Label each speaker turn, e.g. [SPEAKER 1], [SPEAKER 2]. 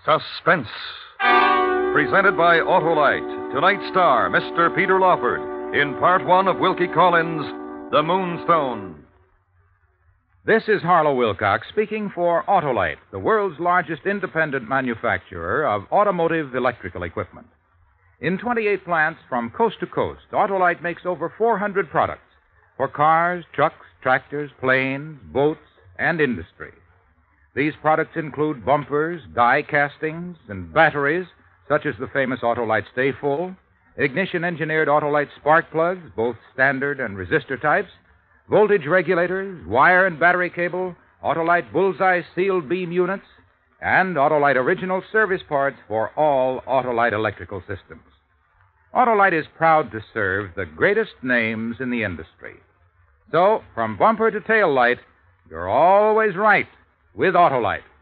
[SPEAKER 1] Suspense. Presented by Autolite. Tonight's star, Mr. Peter Lawford, in part one of Wilkie Collins' The Moonstone.
[SPEAKER 2] This is Harlow Wilcox speaking for Autolite, the world's largest independent manufacturer of automotive electrical equipment. In 28 plants from coast to coast, Autolite makes over 400 products for cars, trucks, tractors, planes, boats, and industry. These products include bumpers, die castings, and batteries, such as the famous Autolite Stay Full, ignition-engineered Autolite spark plugs, both standard and resistor types, voltage regulators, wire and battery cable, Autolite Bullseye sealed beam units, and Autolite original service parts for all Autolite electrical systems. Autolite is proud to serve the greatest names in the industry. So, from bumper to tail light, you're always right with Autolite.